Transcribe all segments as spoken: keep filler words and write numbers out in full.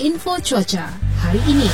info cuaca hari ini.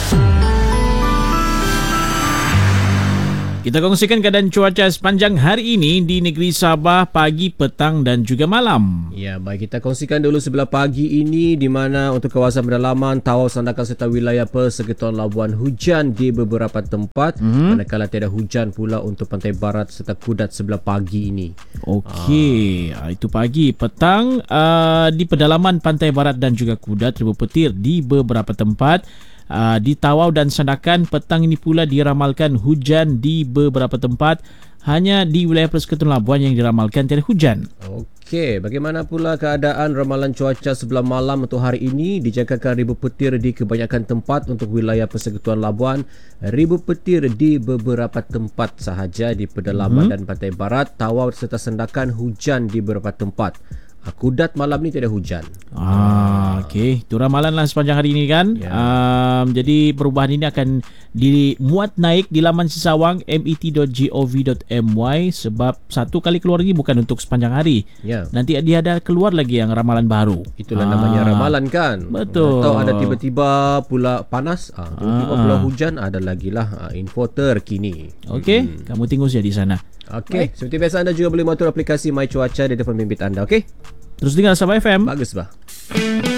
Kita kongsikan keadaan cuaca sepanjang hari ini di negeri Sabah pagi, petang dan juga malam. Ya, baik, kita kongsikan dulu sebelah pagi ini di mana untuk kawasan pedalaman, Tawau, Sandakan serta wilayah Persekutuan Labuan hujan di beberapa tempat. Mm-hmm. Manakala tiada hujan pula untuk pantai barat serta Kudat sebelah pagi ini. Okey, ah. itu pagi. Petang uh, di pedalaman pantai barat dan juga Kudat, ribuan petir di beberapa tempat. Uh, di Tawau dan Sandakan petang ini pula diramalkan hujan di beberapa tempat. Hanya di wilayah Persekutuan Labuan yang diramalkan tiada hujan. Okey, bagaimana pula keadaan ramalan cuaca sebelah malam untuk hari ini? Dijangkakan ribuan petir di kebanyakan tempat untuk wilayah Persekutuan Labuan, ribuan petir di beberapa tempat sahaja di pedalaman hmm. dan pantai barat, Tawau serta Sandakan hujan di beberapa tempat. Kudat malam ni tiada hujan. Ah, okey. Itu ramalan lah sepanjang hari ini kan. Ya. Um, jadi perubahan ini akan dimuat naik di laman Sisawang met dot gov dot my sebab satu kali keluar lagi bukan untuk sepanjang hari. Ya. Nanti dia ada keluar lagi yang ramalan baru. Itulah ah. namanya ramalan kan. Betul. Atau ada tiba-tiba pula panas, ah, tiba-tiba ah. pula hujan, ada lagi lah ah, info terkini. Okey, hmm. kamu tunggu saja di sana. Okey, seperti biasa anda juga boleh mengatur aplikasi My Cuaca di telefon bimbit anda, okey? Terus dengar Sabah F M. Bagus bah.